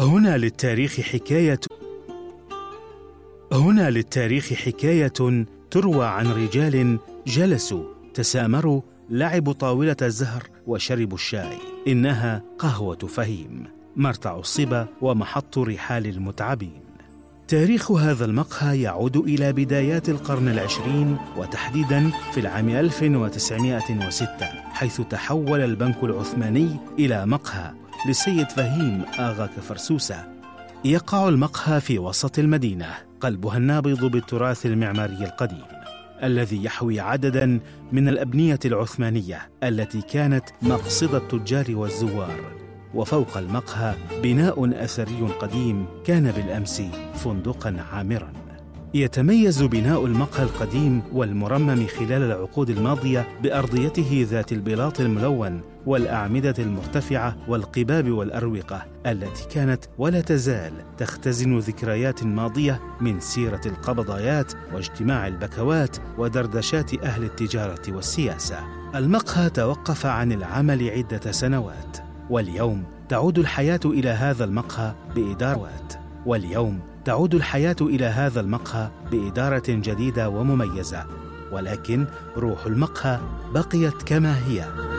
هنا للتاريخ حكاية تروى عن رجال جلسوا تسامروا لعبوا طاولة الزهر وشربوا الشاي. إنها قهوة فهيم، مرتع الصبا ومحط رحال المتعبين. تاريخ هذا المقهى يعود إلى بدايات القرن العشرين، وتحديداً في العام 1906، حيث تحول البنك العثماني إلى مقهى للسيد فهيم آغا كفرسوسة. يقع المقهى في وسط المدينة، قلبها النابض بالتراث المعماري القديم الذي يحوي عدداً من الأبنية العثمانية التي كانت مقصد التجار والزوار. وفوق المقهى بناء أثري قديم كان بالأمس فندقاً عامراً. يتميز بناء المقهى القديم والمرمم خلال العقود الماضية بأرضيته ذات البلاط الملون والأعمدة المرتفعة والقباب والأروقة التي كانت ولا تزال تختزن ذكريات ماضية من سيرة القبضايات واجتماع البكوات ودردشات أهل التجارة والسياسة. المقهى توقف عن العمل عدة سنوات، واليوم تعود الحياة إلى هذا المقهى بإدارة جديدة ومميزة، ولكن روح المقهى بقيت كما هي.